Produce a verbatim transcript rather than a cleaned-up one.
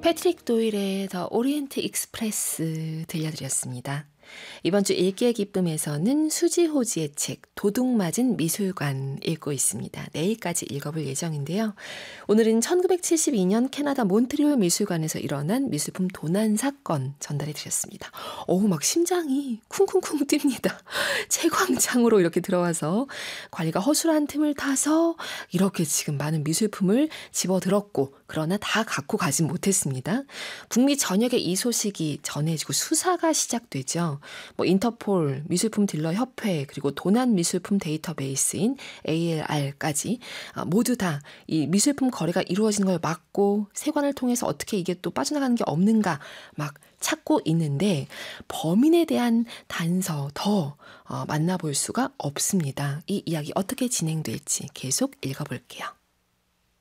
패트릭 도일의 더 오리엔트 익스프레스 들려드렸습니다. 이번 주 읽기의 기쁨에서는 수지 호지의 책 도둑맞은 미술관 읽고 있습니다. 내일까지 읽어볼 예정인데요. 오늘은 천구백칠십이 년 캐나다 몬트리올 미술관에서 일어난 미술품 도난 사건 전달해 드렸습니다. 어우, 막 심장이 쿵쿵쿵 뜁니다. 채광창으로 이렇게 들어와서 관리가 허술한 틈을 타서 이렇게 지금 많은 미술품을 집어들었고, 그러나 다 갖고 가진 못했습니다. 북미 전역에 이 소식이 전해지고 수사가 시작되죠. 뭐 인터폴, 미술품 딜러 협회, 그리고 도난 미술품 데이터베이스인 에이엘알까지 모두 다 이 미술품 거래가 이루어지는 걸 막고 세관을 통해서 어떻게 이게 또 빠져나가는 게 없는가 막 찾고 있는데, 범인에 대한 단서 더 어, 만나볼 수가 없습니다. 이 이야기 어떻게 진행될지 계속 읽어볼게요.